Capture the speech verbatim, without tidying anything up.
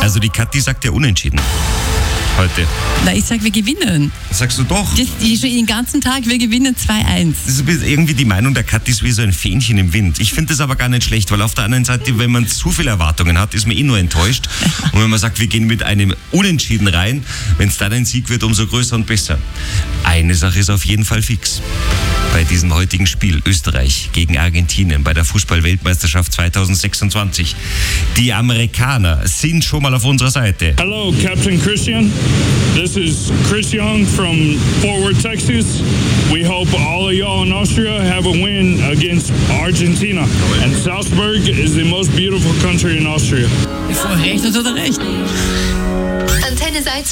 Also die Kathi sagt ja unentschieden heute. Na, ich sag, wir gewinnen. Sagst du doch? Das, die, schon den ganzen Tag, wir gewinnen zwei eins. Das ist irgendwie die Meinung der Kathi ist wie so ein Fähnchen im Wind. Ich finde das aber gar nicht schlecht, weil auf der anderen Seite, wenn man zu viele Erwartungen hat, ist man eh nur enttäuscht. Und wenn man sagt, wir gehen mit einem Unentschieden rein, wenn es dann ein Sieg wird, umso größer und besser. Eine Sache ist auf jeden Fall fix. Bei diesem heutigen Spiel Österreich gegen Argentinien bei der Fußball-Weltmeisterschaft zwanzig sechsundzwanzig. Die Amerikaner sind schon mal auf unserer Seite. Hello, Captain Christian. This is Chris Young from Fort Worth, Texas. We hope all of y'all in Austria have a win against Argentina. And Salzburg is the most beautiful country in Austria. Recht oder recht? Antenne Salzburg.